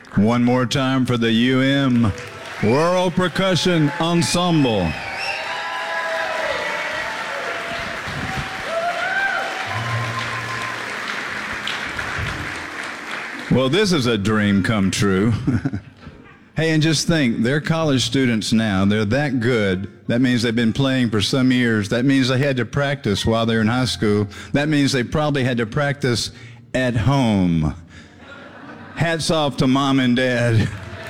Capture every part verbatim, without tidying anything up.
One more time for the U M World Percussion Ensemble. Well, this is a dream come true. Hey, and just think, they're college students now. They're that good. That means they've been playing for some years. That means they had to practice while they're in high school. That means they probably had to practice at home. Hats off to mom and dad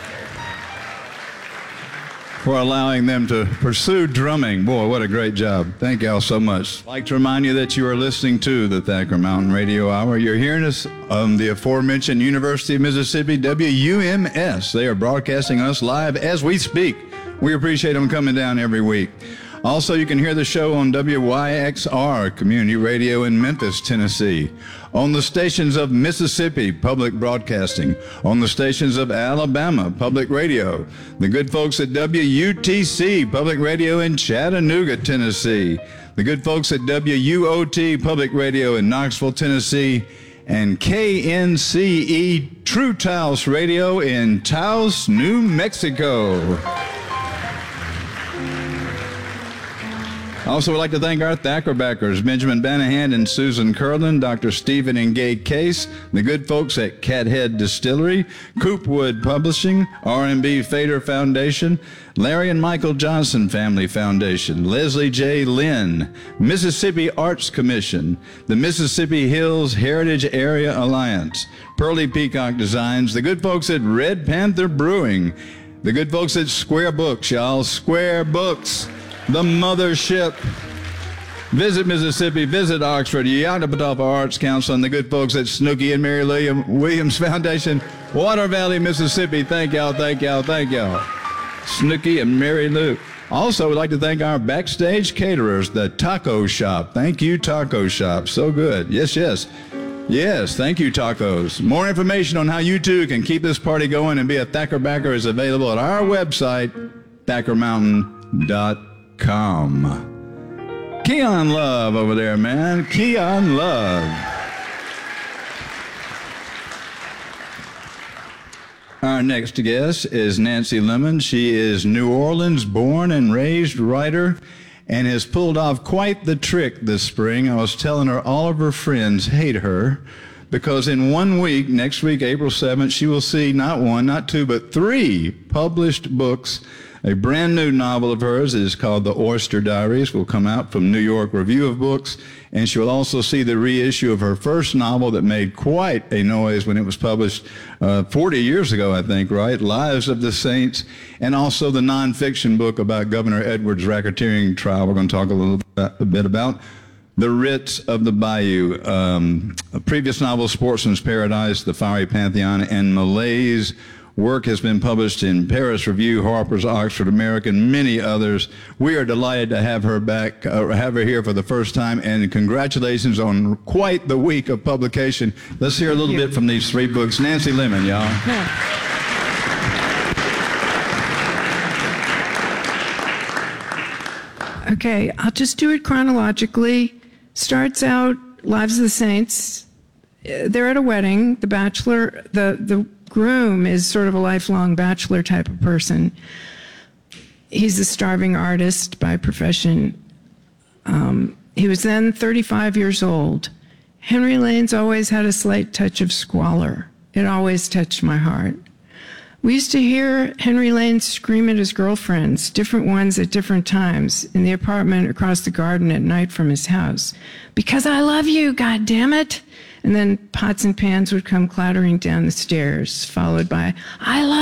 for allowing them to pursue drumming. Boy, what a great job. Thank y'all so much. I'd like to remind you that you are listening to the Thacker Mountain Radio Hour. You're hearing us on the aforementioned University of Mississippi, W U M S. They are broadcasting us live as we speak. We appreciate them coming down every week. Also, you can hear the show on W Y X R Community Radio in Memphis, Tennessee, on the stations of Mississippi Public Broadcasting, on the stations of Alabama Public Radio, the good folks at W U T C Public Radio in Chattanooga, Tennessee, the good folks at W U O T Public Radio in Knoxville, Tennessee, and K N C E True Taos Radio in Taos, New Mexico. Also, we'd like to thank our Thacker backers, Benjamin Banahan and Susan Curlin, Doctor Stephen and Gay Case, the good folks at Cathead Distillery, Coopwood Publishing, R and B Fader Foundation, Larry and Michael Johnson Family Foundation, Leslie J. Lynn, Mississippi Arts Commission, the Mississippi Hills Heritage Area Alliance, Pearly Peacock Designs, the good folks at Red Panther Brewing, the good folks at Square Books, y'all, Square Books, the mothership. Visit Mississippi, visit Oxford, Yoknapatawpha Arts Council, and the good folks at Snooki and Mary William Williams Foundation, Water Valley, Mississippi. Thank y'all, thank y'all, thank y'all. Snooki and Mary Lou. Also, we'd like to thank our backstage caterers, the Taco Shop. Thank you, Taco Shop. So good. Yes, yes. Yes, thank you, Tacos. More information on how you too can keep this party going and be a Thacker backer is available at our website, thacker mountain dot com. Keon Love over there, man. Keon Love. Our next guest is Nancy Lemon. She is New Orleans born and raised writer and has pulled off quite the trick this spring. I was telling her all of her friends hate her because in one week, next week, April seventh, she will see not one, not two, but three published books. A brand new novel of hers is called The Oyster Diaries, will come out from New York Review of Books, and she will also see the reissue of her first novel that made quite a noise when it was published uh, forty years ago, I think, right? Lives of the Saints, and also the nonfiction book about Governor Edwards' racketeering trial we're going to talk a little bit, a bit about. The Writs of the Bayou, um, a previous novel, Sportsman's Paradise, The Fiery Pantheon, and Malaise. Work has been published in Paris Review, Harper's, Oxford American, many others. We are delighted to have her back, uh, have her here for the first time, and congratulations on quite the week of publication. Let's hear a little bit from these three books. Nancy Lemon, y'all. Yeah. Okay, I'll just do it chronologically. Starts out, Lives of the Saints. They're at a wedding. The bachelor, the, the groom is sort of a lifelong bachelor type of person. He's a starving artist by profession. Um, he was then thirty-five years old. Henry Lane's always had a slight touch of squalor. It always touched my heart. We used to hear Henry Lane scream at his girlfriends, different ones at different times, in the apartment across the garden at night from his house. Because I love you, God damn it! And then pots and pans would come clattering down the stairs, followed by, I love